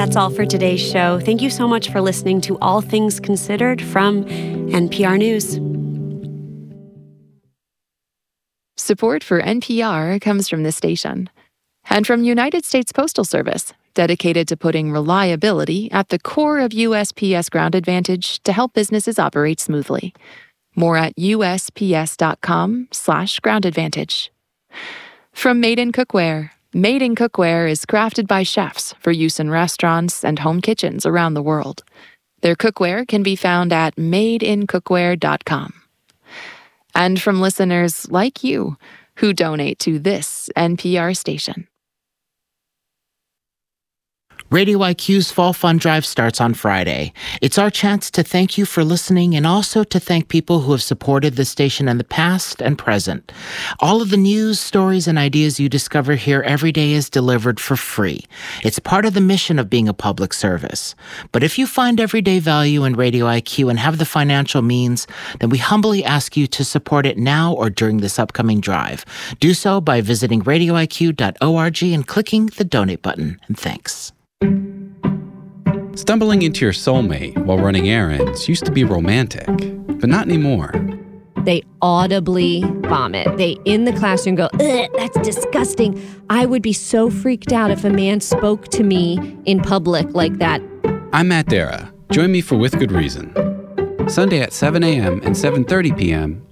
That's all for today's show. Thank you so much for listening to All Things Considered from NPR News. Support for NPR comes from this station and from United States Postal Service, dedicated to putting reliability at the core of USPS Ground Advantage to help businesses operate smoothly. More at USPS.com/Ground Advantage. From Made in Cookware. Made in Cookware is crafted by chefs for use in restaurants and home kitchens around the world. Their cookware can be found at madeincookware.com. And from listeners like you who donate to this NPR station. Radio IQ's Fall Fund Drive starts on Friday. It's our chance to thank you for listening and also to thank people who have supported the station in the past and present. All of the news, stories, and ideas you discover here every day is delivered for free. It's part of the mission of being a public service. But if you find everyday value in Radio IQ and have the financial means, then we humbly ask you to support it now or during this upcoming drive. Do so by visiting radioiq.org and clicking the donate button. And thanks. Stumbling into your soulmate while running errands used to be romantic, but not anymore. They audibly vomit. They, in the classroom, go, "Ugh, that's disgusting." I would be so freaked out if a man spoke to me in public like that. I'm Matt Dara. Join me for With Good Reason. Sunday at 7 a.m. and 7:30 p.m.